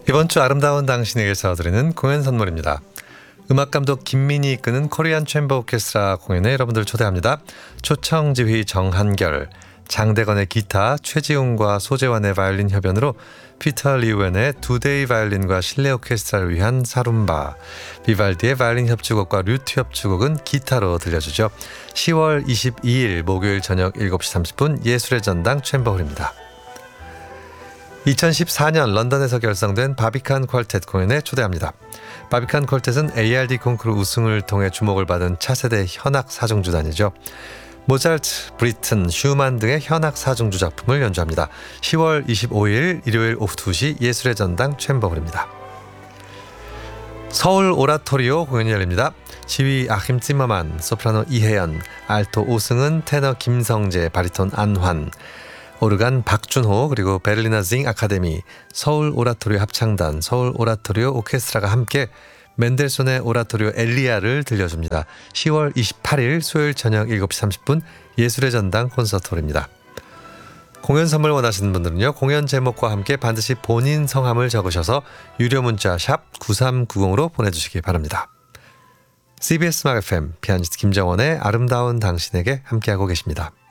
이번 주 아름다운 당신에게서 드리는 공연 선물입니다. 음악감독 김민이 이끄는 코리안 챔버 오케스트라 공연에 여러분들 초대합니다. 초청 지휘 정한결, 장대건의 기타, 최지웅과 소재환의 바이올린 협연으로 피터 리우엔의 두데이 바이올린과 실내 오케스트라를 위한 사룸바, 비발디의 바이올린 협주곡과 류트 협주곡은 기타로 들려주죠. 10월 22일 목요일 저녁 7시 30분 예술의 전당 챔버홀입니다. 2014년 런던에서 결성된 바비칸 퀄텟 공연에 초대합니다. 바비칸 퀄텟은 ARD 콩쿠르 우승을 통해 주목을 받은 차세대 현악 사중주단이죠. 모차르트, 브리튼, 슈만 등의 현악 사중주 작품을 연주합니다. 10월 25일 일요일 오후 2시 예술의 전당 챔버홀입니다. 서울 오라토리오 공연이 열립니다. 지휘 아힘 찌머만, 소프라노 이혜연, 알토 오승은, 테너 김성재, 바리톤 안환, 오르간 박준호, 그리고 베를리너 징 아카데미, 서울 오라토리오 합창단, 서울 오라토리오 오케스트라가 함께 멘델손의 오라토리오 엘리아를 들려줍니다. 10월 28일 수요일 저녁 7시 30분 예술의 전당 콘서트홀입니다. 공연 선물 원하시는 분들은요, 공연 제목과 함께 반드시 본인 성함을 적으셔서 유료 문자 샵 9390으로 보내주시기 바랍니다. CBS 음악 FM 피아니스트 김정원의 아름다운 당신에게 함께하고 계십니다.